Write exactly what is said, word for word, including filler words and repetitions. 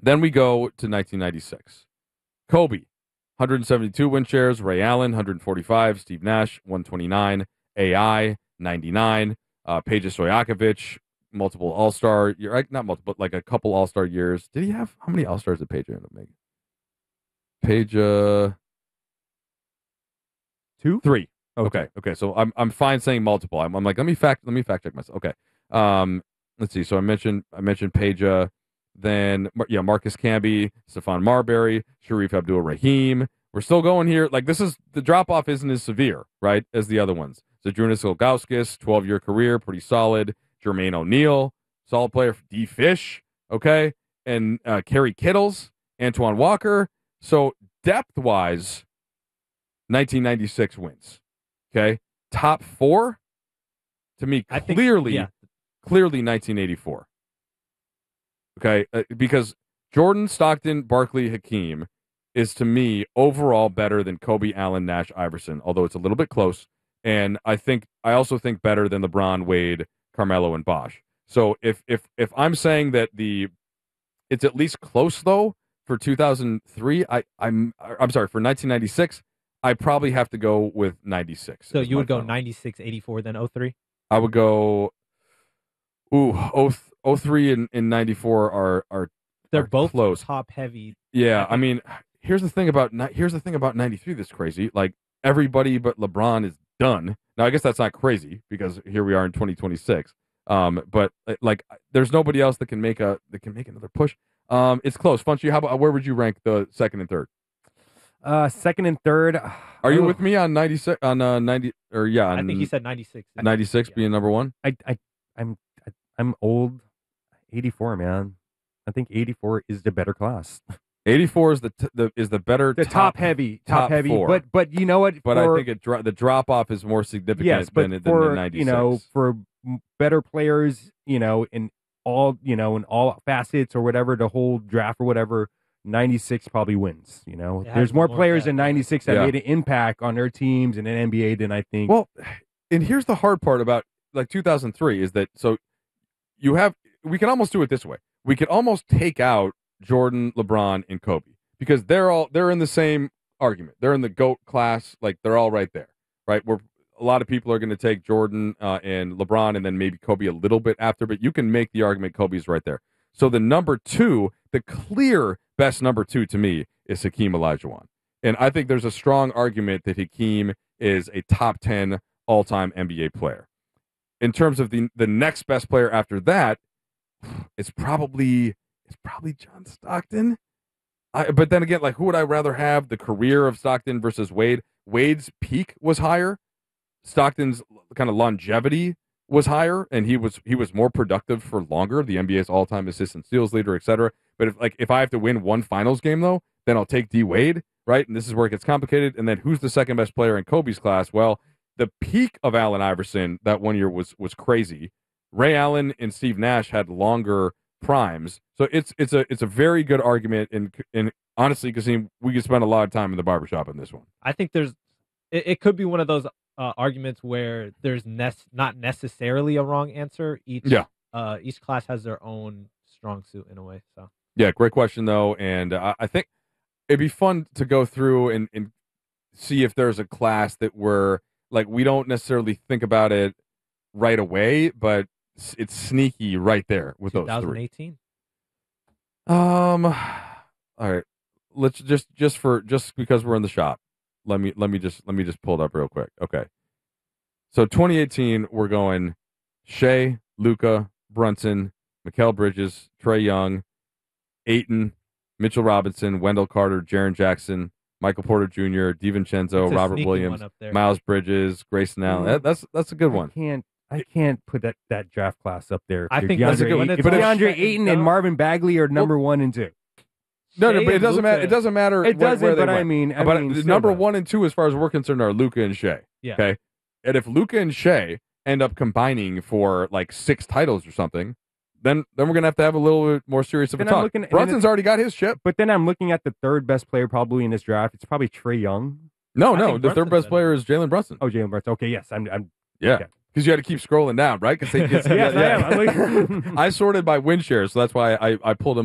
Then we go to nineteen ninety-six. Kobe, one hundred seventy-two win shares. Ray Allen, one hundred forty-five. Steve Nash, one hundred twenty-nine. A I, ninety-nine. Uh, Peja Stojakovic, multiple All-Star, like not multiple, but like a couple All-Star years. Did he have, how many All-Stars did Peja end up making? Peja, two, three. Okay. Okay. Okay. So I'm I'm fine saying multiple. I'm, I'm like let me fact let me fact check myself. Okay. Um. Let's see. So I mentioned I mentioned Peja, then yeah Marcus Camby, Stephon Marbury, Sharif Abdul-Rahim. We're still going here. Like this is the drop off isn't as severe, right, as the other ones. Zydrunas Ilgauskas, twelve year career, pretty solid. Jermaine O'Neal, solid player. D Fish, okay, and uh, Kerry Kittles, Antoine Walker. So depth wise, nineteen ninety-six wins. Okay, top four to me I think- clearly, yeah. clearly nineteen eighty-four. Okay, uh, because Jordan, Stockton, Barkley, Hakeem is to me overall better than Kobe, Allen, Nash, Iverson. Although it's a little bit close, and I think I also think better than LeBron, Wade, Carmelo, and Bosh. So if if if I'm saying that the it's at least close though for two thousand three, I I'm I'm sorry for nineteen ninety-six. I probably have to go with ninety-six. So as you my would go final. ninety-six, eighty-four, then oh three? I would go. Ooh, oh, oh three and, and ninety-four are are They're are both close. top heavy. Yeah, I mean, here's the thing about ni- here's the thing about ninety-three that's crazy. Like everybody but LeBron is done. Now I guess that's not crazy because here we are in twenty twenty-six. Um, but uh, like there's nobody else that can make a that can make another push. Um, it's close. Funchy, how about where would you rank the second and third? Uh, second and third. Are you oh, with me on ninety-six on uh, ninety or yeah? On I think he said ninety-six. ninety-six Yeah. being number one. I, I, I'm, I, I'm old. eighty-four, man. I think eighty-four is the better class. eighty-four is the t- the is the better The top, heavy, top, top heavy. four. But, but you know what? But For- I think it dro- the drop off is more significant yes, but than, than for the ninety-six. you know, for m- better players, you know, in all you know, in all facets or whatever, the whole draft or whatever, ninety-six probably wins. You know, It has there's more more players depth, in yeah. ninety-six that Yeah. made an impact on their teams and in N B A than I think. Well, and here's the hard part about like two thousand three is that so you have we can almost do it this way. We could almost take out Jordan, LeBron, and Kobe because they're all they're in the same argument. They're in the GOAT class, like they're all right there, right? Where a lot of people are going to take Jordan uh, and LeBron, and then maybe Kobe a little bit after, but you can make the argument Kobe's right there. So the number two, the clear best number two to me is Hakeem Olajuwon, and I think there's a strong argument that Hakeem is a top ten all-time N B A player. In terms of the the next best player after that, it's probably it's probably John Stockton. I, but then again, like who would I rather have? The career of Stockton versus Wade. Wade's peak was higher. Stockton's kind of longevity was higher, and he was he was more productive for longer. The N B A's all-time assist and steals leader, et cetera. But if like if I have to win one finals game though, then I'll take D Wade, right? And this is where it gets complicated. And then who's the second best player in Kobe's class? Well, the peak of Allen Iverson that one year was was crazy. Ray Allen and Steve Nash had longer primes, so it's it's a it's a very good argument. And and honestly, Kasim, we could spend a lot of time in the barbershop on this one. I think there's, it, it could be one of those uh, arguments where there's nec- not necessarily a wrong answer. Each Yeah. uh, each class has their own strong suit in a way. So Yeah, great question though, and uh, I think it'd be fun to go through and, and see if there's a class that we're like we don't necessarily think about it right away, but it's, it's sneaky right there with those three. twenty eighteen. Um, all right, let's just just for just because we're in the shop, let me let me just let me just pull it up real quick. Okay, so twenty eighteen, we're going Shea, Luka, Brunson, Mikal Bridges, Trae Young, Ayton, Mitchell Robinson, Wendell Carter, Jaren Jackson, Michael Porter Junior, DiVincenzo, It's a Robert sneaky Williams, one up there. Miles Bridges, Grayson Allen. Mhm. That, that's that's a good one. I can't. I can't put that, that draft class up there. I If think DeAndre, that's a good one. If It's all DeAndre set and Ayton and done. Marvin Bagley are number one and two. No, no, Shea but it and doesn't matter. It Luka- doesn't matter. It where- doesn't, where they but I went. mean, I but mean, the still number though. one and two, as far as we're concerned, are Luka and Shea. Yeah. Okay, and if Luka and Shea end up combining for like six titles or something, then then we're gonna have to have a little bit more serious of a Then I'm talk. looking at- and Brunson's it's- already got his chip. But then I'm looking at the third best player probably in this draft. It's probably Trae Young. No, I no, think the third Brunson's best better. player is Jalen Brunson. Oh, Jalen Brunson. Okay, yes, I'm. I'm yeah, okay. because you had to keep scrolling down, right? Because Yes, I am. I'm like- I sorted by win shares, so that's why I I pulled him.